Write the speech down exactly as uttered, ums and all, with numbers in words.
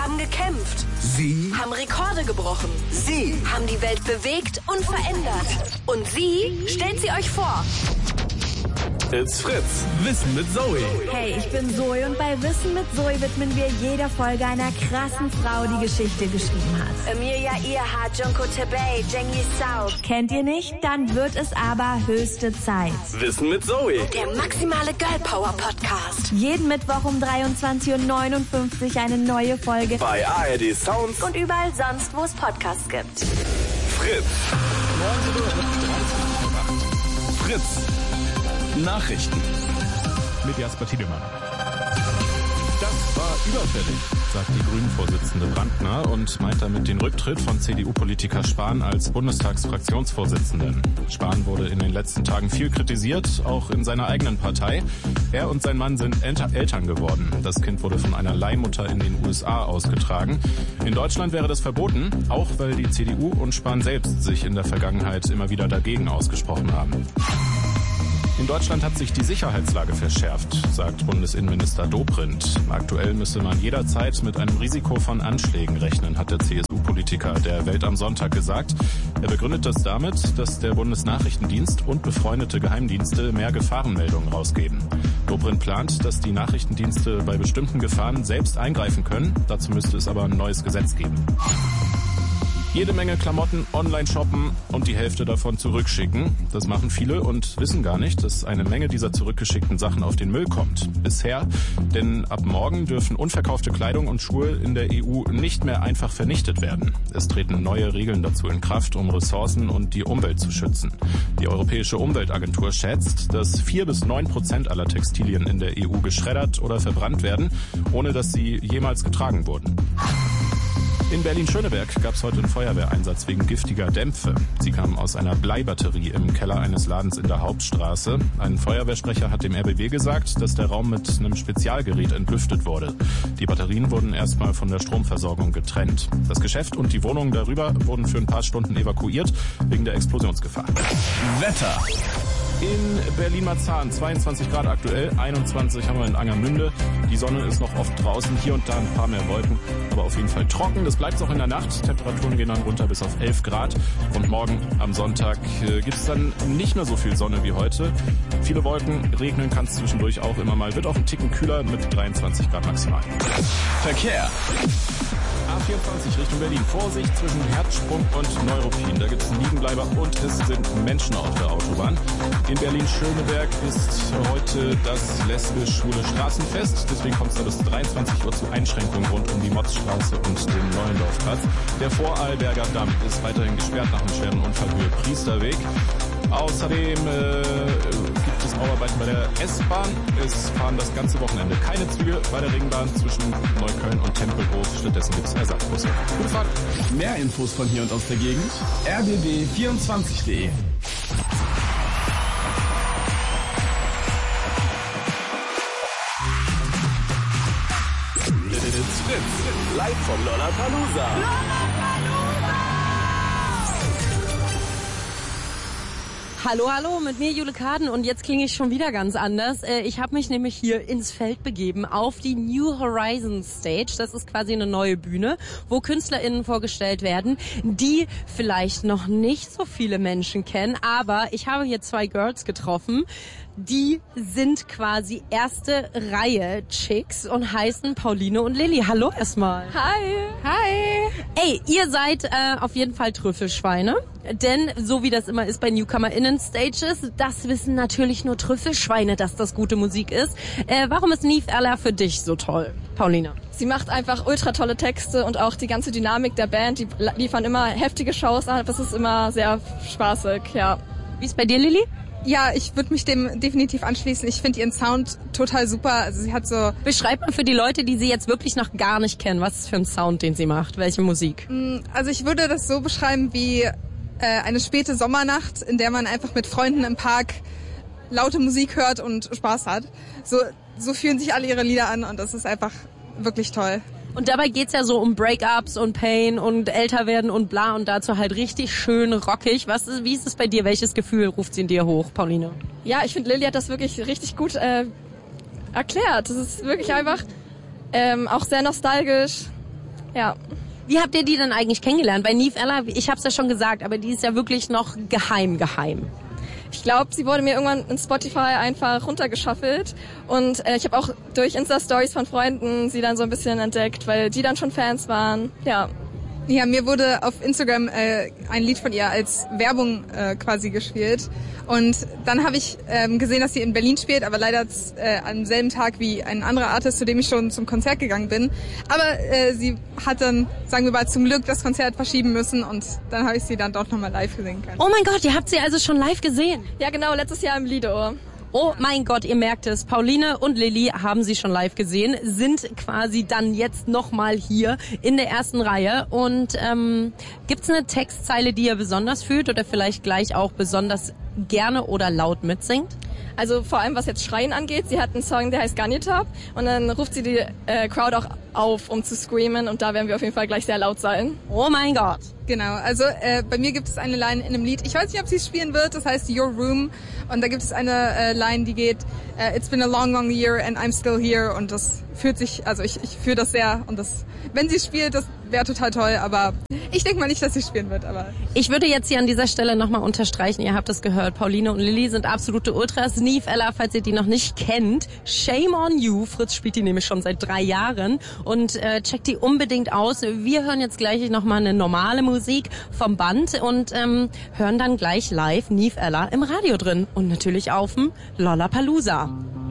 haben gekämpft. Sie haben Rekorde gebrochen. Sie haben die Welt bewegt und verändert. Und sie stellt sie euch vor. It's Fritz. Wissen mit Zoe. Hey, ich bin Zoe und bei Wissen mit Zoe widmen wir jeder Folge einer krassen Frau, die Geschichte geschrieben hat. Emilia Earhart, Junko Tabey, Cengiz Sau. Kennt ihr nicht? Dann wird es aber höchste Zeit. Wissen mit Zoe. Der maximale Girl Power Podcast. Jeden Mittwoch um dreiundzwanzig Uhr neunundfünfzig eine neue Folge. Bei A R D Sounds. Und überall sonst, wo es Podcasts gibt. Fritz. Fritz. Nachrichten mit Jasper Tiedemann. Das war überfällig, sagt die Grünen-Vorsitzende Brandner und meint damit den Rücktritt von C D U-Politiker Spahn als Bundestagsfraktionsvorsitzenden. Spahn wurde in den letzten Tagen viel kritisiert, auch in seiner eigenen Partei. Er und sein Mann sind Eltern geworden. Das Kind wurde von einer Leihmutter in den U S A ausgetragen. In Deutschland wäre das verboten, auch weil die C D U und Spahn selbst sich in der Vergangenheit immer wieder dagegen ausgesprochen haben. In Deutschland hat sich die Sicherheitslage verschärft, sagt Bundesinnenminister Dobrindt. Aktuell müsse man jederzeit mit einem Risiko von Anschlägen rechnen, hat der C S U-Politiker der Welt am Sonntag gesagt. Er begründet das damit, dass der Bundesnachrichtendienst und befreundete Geheimdienste mehr Gefahrenmeldungen rausgeben. Dobrindt plant, dass die Nachrichtendienste bei bestimmten Gefahren selbst eingreifen können. Dazu müsste es aber ein neues Gesetz geben. Jede Menge Klamotten online shoppen und die Hälfte davon zurückschicken. Das machen viele und wissen gar nicht, dass eine Menge dieser zurückgeschickten Sachen auf den Müll kommt. Bisher, denn ab morgen dürfen unverkaufte Kleidung und Schuhe in der E U nicht mehr einfach vernichtet werden. Es treten neue Regeln dazu in Kraft, um Ressourcen und die Umwelt zu schützen. Die Europäische Umweltagentur schätzt, dass vier bis neun Prozent aller Textilien in der E U geschreddert oder verbrannt werden, ohne dass sie jemals getragen wurden. In Berlin-Schöneberg gab es heute einen Feuerwehreinsatz wegen giftiger Dämpfe. Sie kamen aus einer Bleibatterie im Keller eines Ladens in der Hauptstraße. Ein Feuerwehrsprecher hat dem R B B gesagt, dass der Raum mit einem Spezialgerät entlüftet wurde. Die Batterien wurden erstmal von der Stromversorgung getrennt. Das Geschäft und die Wohnung darüber wurden für ein paar Stunden evakuiert wegen der Explosionsgefahr. Wetter. In Berlin-Marzahn zweiundzwanzig Grad aktuell, einundzwanzig haben wir in Angermünde. Die Sonne ist noch oft draußen, hier und da ein paar mehr Wolken, aber auf jeden Fall trocken. Das bleibt auch in der Nacht. Temperaturen gehen dann runter bis auf elf Grad. Und morgen am Sonntag äh, gibt es dann nicht mehr so viel Sonne wie heute. Viele Wolken, regnen kann es zwischendurch auch immer mal. Wird auch ein Ticken kühler mit dreiundzwanzig Grad maximal. Verkehr. A vierundzwanzig Richtung Berlin. Vorsicht zwischen Herzsprung und Neuruppin. Da gibt es einen Liegenbleiber und es sind Menschen auf der Autobahn. In Berlin-Schöneberg ist heute das lesbisch-schwule Straßenfest. Deswegen kommt es da bis dreiundzwanzig Uhr zu Einschränkungen rund um die Motzstraße und den Neuendorfplatz. Der Vorarlberger Damm ist weiterhin gesperrt nach einem schweren Unfall Höhe Priesterweg. Außerdem äh, gibt es Bauarbeiten bei der S-Bahn. Es fahren das ganze Wochenende keine Züge bei der Ringbahn zwischen Neukölln und Tempelhof. Stattdessen gibt es Ersatzbusse. Gute Fahrt. Mehr Infos von hier und aus der Gegend. r b b vierundzwanzig punkt de. It's Fritz. Live vom Lollapalooza. Hallo, hallo, mit mir Jule Kaden und jetzt klinge ich schon wieder ganz anders. Ich habe mich nämlich hier ins Feld begeben auf die New Horizons Stage. Das ist quasi eine neue Bühne, wo KünstlerInnen vorgestellt werden, die vielleicht noch nicht so viele Menschen kennen. Aber ich habe hier zwei Girls getroffen, die sind quasi erste Reihe Chicks und heißen Pauline und Lilly. Hallo erstmal. Hi. Hi. Ey, ihr seid äh, auf jeden Fall Trüffelschweine, denn so wie das immer ist bei NewcomerInnen-Stages, das wissen natürlich nur Trüffelschweine, dass das gute Musik ist. Äh, warum ist Neve Ella für dich so toll, Pauline? Sie macht einfach ultra tolle Texte und auch die ganze Dynamik der Band, die liefern immer heftige Shows an, das ist immer sehr spaßig, ja. Wie ist bei dir, Lilly? Ja, ich würde mich dem definitiv anschließen. Ich finde ihren Sound total super. Also sie hat so... Beschreib mal für die Leute, die sie jetzt wirklich noch gar nicht kennen, was ist für ein Sound, den sie macht? Welche Musik? Also ich würde das so beschreiben wie äh, eine späte Sommernacht, in der man einfach mit Freunden im Park laute Musik hört und Spaß hat. So, so fühlen sich alle ihre Lieder an und das ist einfach wirklich toll. Und dabei geht's ja so um Breakups und Pain und älter werden und bla und dazu halt richtig schön rockig. Was ist, wie ist es bei dir? Welches Gefühl ruft sie in dir hoch, Pauline? Ja, ich finde, Lilly hat das wirklich richtig gut äh, erklärt. Das ist wirklich einfach ähm, auch sehr nostalgisch. Ja. Wie habt ihr die denn eigentlich kennengelernt? Bei Neve Ella, ich hab's ja schon gesagt, aber die ist ja wirklich noch geheim, geheim. Ich glaube, sie wurde mir irgendwann in Spotify einfach runtergeschaffelt und äh, ich habe auch durch Insta-Stories von Freunden sie dann so ein bisschen entdeckt, weil die dann schon Fans waren. Ja. Ja, mir wurde auf Instagram äh, ein Lied von ihr als Werbung äh, quasi gespielt und dann habe ich ähm, gesehen, dass sie in Berlin spielt, aber leider äh, am selben Tag wie ein anderer Artist, zu dem ich schon zum Konzert gegangen bin. Aber äh, sie hat dann, sagen wir mal, zum Glück das Konzert verschieben müssen und dann habe ich sie dann dort nochmal live gesehen können. Oh mein Gott, ihr habt sie also schon live gesehen? Ja genau, letztes Jahr im Lido. Oh mein Gott, ihr merkt es, Pauline und Lilly haben sie schon live gesehen, sind quasi dann jetzt nochmal hier in der ersten Reihe. Und ähm, gibt's eine Textzeile, die ihr besonders fühlt oder vielleicht gleich auch besonders gerne oder laut mitsingt? Also vor allem was jetzt Schreien angeht, sie hat einen Song, der heißt Gun It Up und dann ruft sie die äh, Crowd auch auf, um zu screamen und da werden wir auf jeden Fall gleich sehr laut sein. Oh mein Gott. Genau, also äh, bei mir gibt es eine Line in einem Lied, ich weiß nicht, ob sie es spielen wird, das heißt Your Room und da gibt es eine äh, Line, die geht äh, It's been a long, long year and I'm still here und das fühlt sich, also ich, ich fühle das sehr und das, wenn sie spielt, das wäre total toll, aber ich denke mal nicht, dass sie spielen wird. Aber ich würde jetzt hier an dieser Stelle nochmal unterstreichen, ihr habt es gehört, Pauline und Lilly sind absolute Ultras. Neve Ella, falls ihr die noch nicht kennt, shame on you, Fritz spielt die nämlich schon seit drei Jahren und äh, checkt die unbedingt aus. Wir hören jetzt gleich nochmal eine normale Musik vom Band und ähm, hören dann gleich live Neve Ella im Radio drin und natürlich auf dem Lollapalooza.